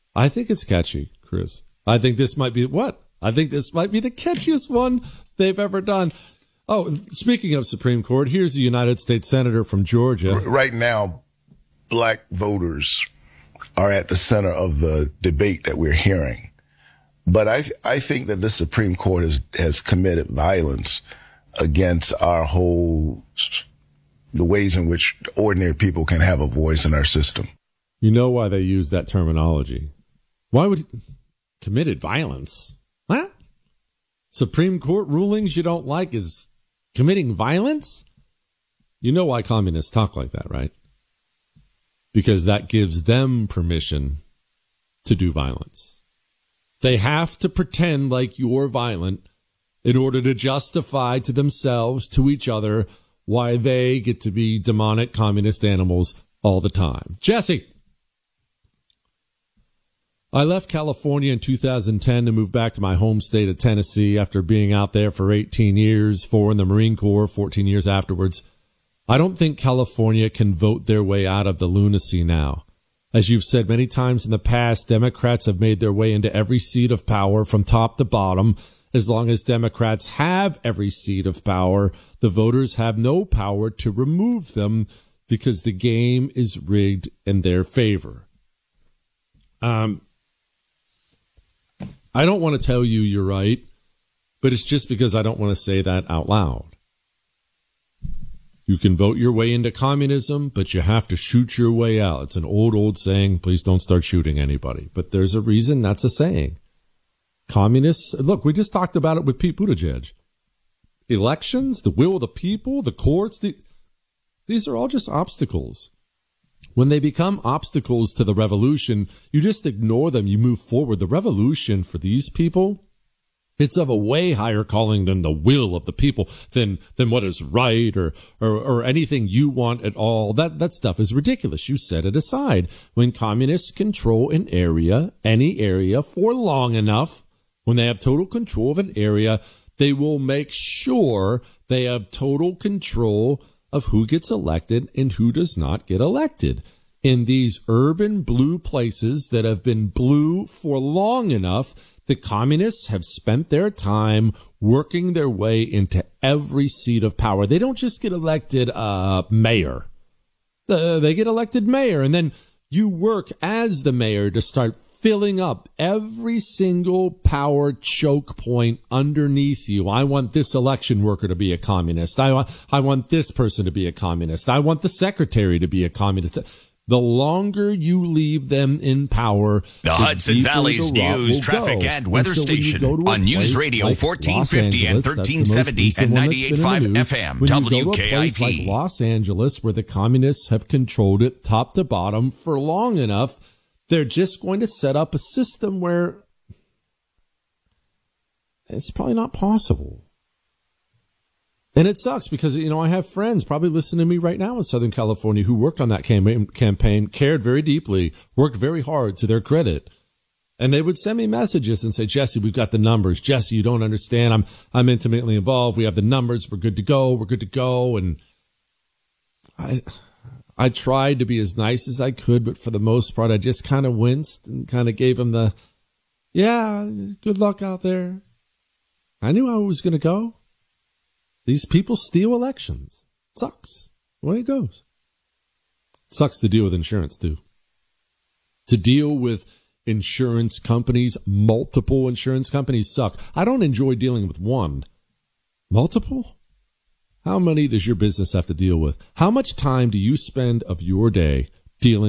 I think it's catchy, Chris. I think this might be what? I think this might be the catchiest one they've ever done. Oh, speaking of Supreme Court, here's a United States Senator from Georgia. Right now, black voters are at the center of the debate that we're hearing. But I think that the Supreme Court has committed violence against the ways in which ordinary people can have a voice in our system. You know why they use that terminology. Why would committed violence? What? Supreme Court rulings you don't like is committing violence? You know why communists talk like that, right? Because that gives them permission to do violence. They have to pretend like you're violent in order to justify to themselves, to each other, why they get to be demonic communist animals all the time. Jesse. I left California in 2010 to move back to my home state of Tennessee after being out there for 18 years, 4 in the Marine Corps, 14 years afterwards. I don't think California can vote their way out of the lunacy now. As you've said many times in the past, Democrats have made their way into every seat of power from top to bottom. As long as Democrats have every seat of power, the voters have no power to remove them because the game is rigged in their favor. I don't want to tell you you're right, but it's just because I don't want to say that out loud. You can vote your way into communism, but you have to shoot your way out. It's an old saying, please don't start shooting anybody. But there's a reason that's a saying. Communists, look, we just talked about it with Pete Buttigieg. Elections, the will of the people, the courts, these are all just obstacles. When they become obstacles to the revolution, you just ignore them. You move forward. The revolution for these people, it's of a way higher calling than the will of the people, than what is right or anything you want at all. That stuff is ridiculous. You set it aside. When communists control an area, any area, for long enough, when they have total control of an area, they will make sure they have total control of who gets elected and who does not get elected. In these urban blue places that have been blue for long enough, the communists have spent their time working their way into every seat of power. They don't just get elected mayor. They get elected mayor, and then you work as the mayor to start filling up every single power choke point underneath you. I want this election worker to be a communist. I want this person to be a communist. I want the secretary to be a communist. The longer you leave them in power, the Hudson Valley's news, traffic, and weather station on News Radio 1450 and 1370 and 98.5 FM, when you go to a place like WKIT. Los Angeles, where the communists have controlled it top to bottom for long enough, they're just going to set up a system where it's probably not possible. And it sucks because, I have friends probably listening to me right now in Southern California who worked on that campaign, cared very deeply, worked very hard, to their credit. And they would send me messages and say, Jesse, we've got the numbers. Jesse, you don't understand. I'm intimately involved. We have the numbers. We're good to go. We're good to go. And I tried to be as nice as I could, but for the most part, I just kind of winced and kind of gave them the, yeah, good luck out there. I knew I was going to go. These people steal elections. It sucks. The way it goes. It sucks to deal with insurance, too. To deal with insurance companies, multiple insurance companies suck. I don't enjoy dealing with one. Multiple? How many does your business have to deal with? How much time do you spend of your day dealing